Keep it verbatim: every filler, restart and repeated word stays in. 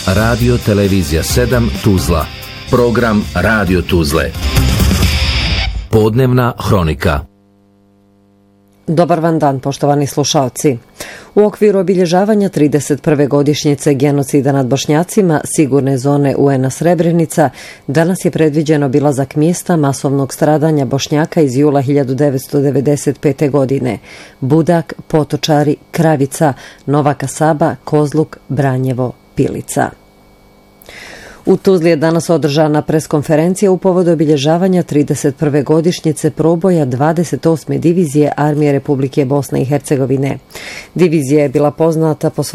Radio Televizija sedam Tuzla. Program Radio Tuzle. Podnevna hronika. Dobar vam dan, poštovani slušaoci. U okviru obilježavanja trideset prve godišnjice genocida nad Bošnjacima sigurne zone U N-a Srebrenica danas je predviđen obilazak mjesta masovnog stradanja Bošnjaka iz jula hiljadu devetsto devedeset pete. godine. Budak, Potočari, Kravica, Nova Kasaba, Kozluk, Branjevo, Pilica. U Tuzli je danas održana preskonferencija u povodu obilježavanja trideset prve godišnjice proboja dvadeset osme divizije Armije Republike Bosne i Hercegovine. Divizija je bila poznata po svojoj